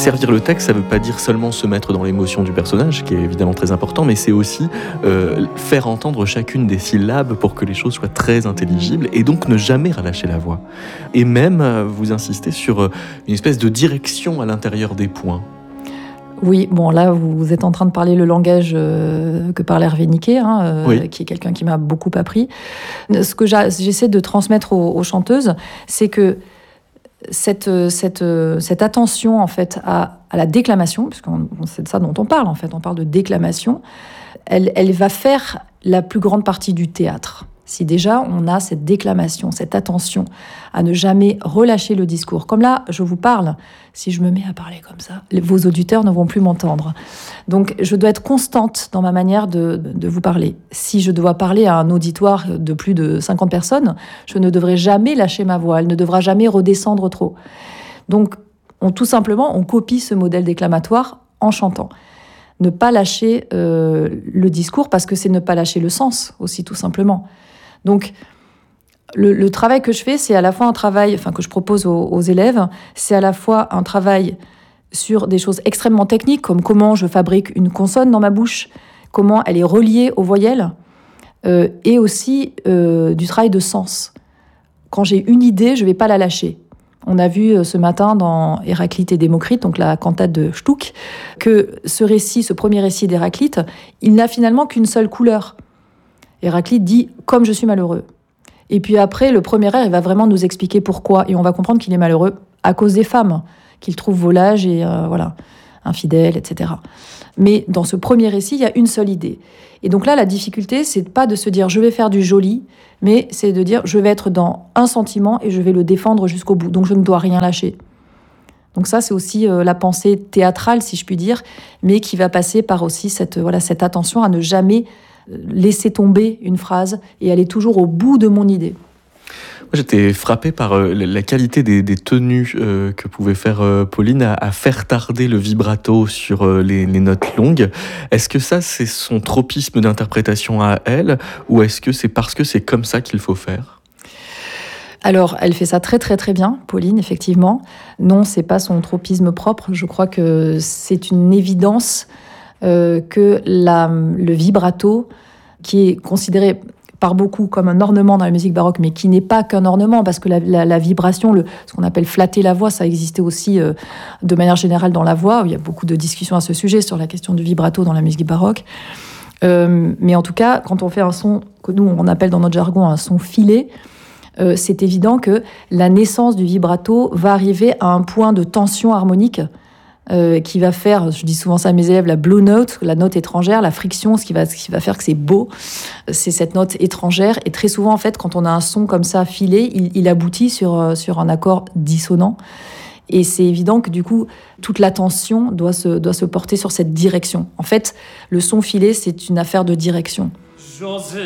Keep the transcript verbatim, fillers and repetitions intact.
servir le texte, ça ne veut pas dire seulement se mettre dans l'émotion du personnage, qui est évidemment très important, mais c'est aussi euh, faire entendre chacune des syllabes pour que les choses soient très intelligibles, et donc ne jamais relâcher la voix. Et même, euh, vous insistez sur euh, une espèce de direction à l'intérieur des points. Oui, bon là vous êtes en train de parler le langage euh, que parle Hervé Niquet, hein, euh, oui. qui est quelqu'un qui m'a beaucoup appris. Ce que j'essaie de transmettre aux, aux chanteuses, c'est que cette, cette, cette attention en fait à, à la déclamation, puisque c'est de ça dont on parle en fait, on parle de déclamation, elle, elle va faire la plus grande partie du théâtre. Si déjà on a cette déclamation, cette attention à ne jamais relâcher le discours. Comme là, je vous parle, si je me mets à parler comme ça, vos auditeurs ne vont plus m'entendre. Donc je dois être constante dans ma manière de, de vous parler. Si je dois parler à un auditoire de plus de cinquante personnes, je ne devrai jamais lâcher ma voix, elle ne devra jamais redescendre trop. Donc on, tout simplement, on copie ce modèle déclamatoire en chantant. Ne pas lâcher euh, le discours, parce que c'est ne pas lâcher le sens aussi, tout simplement. Donc, le, le travail que je fais, c'est à la fois un travail, enfin que je propose aux, aux élèves, c'est à la fois un travail sur des choses extrêmement techniques, comme comment je fabrique une consonne dans ma bouche, comment elle est reliée aux voyelles, euh, et aussi euh, du travail de sens. Quand j'ai une idée, je ne vais pas la lâcher. On a vu ce matin dans Héraclite et Démocrite, donc la cantate de Stuck, que ce récit, ce premier récit d'Héraclite, il n'a finalement qu'une seule couleur. Héraclite dit « comme je suis malheureux ». Et puis après, le premier air, il va vraiment nous expliquer pourquoi. Et on va comprendre qu'il est malheureux à cause des femmes, qu'il trouve volages et euh, voilà, infidèles, et cetera. Mais dans ce premier récit, il y a une seule idée. Et donc là, la difficulté, c'est pas de se dire « je vais faire du joli », mais c'est de dire « je vais être dans un sentiment et je vais le défendre jusqu'au bout ». Donc je ne dois rien lâcher. Donc ça, c'est aussi euh, la pensée théâtrale, si je puis dire, mais qui va passer par aussi cette, voilà, cette attention à ne jamais laisser tomber une phrase et aller toujours au bout de mon idée. Moi, j'étais frappé par euh, la qualité des, des tenues euh, que pouvait faire euh, Pauline à, à faire tarder le vibrato sur euh, les, les notes longues. Est-ce que ça, c'est son tropisme d'interprétation à elle, ou est-ce que c'est parce que c'est comme ça qu'il faut faire ? Alors, elle fait ça très très très bien, Pauline, effectivement. Non, c'est pas son tropisme propre. Je crois que c'est une évidence euh, que la, le vibrato, qui est considéré par beaucoup comme un ornement dans la musique baroque, mais qui n'est pas qu'un ornement, parce que la, la, la vibration, le, ce qu'on appelle flatter la voix, ça existait aussi euh, de manière générale dans la voix. Il y a beaucoup de discussions à ce sujet sur la question du vibrato dans la musique baroque. Euh, mais en tout cas, quand on fait un son que nous, on appelle dans notre jargon un son filé, euh, c'est évident que la naissance du vibrato va arriver à un point de tension harmonique Euh, qui va faire, je dis souvent ça à mes élèves, la blue note, la note étrangère, la friction, ce qui va, ce qui va faire que c'est beau, c'est cette note étrangère. Et très souvent, en fait, quand on a un son comme ça filé, il, il aboutit sur, sur un accord dissonant. Et c'est évident que du coup, toute l'attention doit se, doit se porter sur cette direction. En fait, le son filé, c'est une affaire de direction. José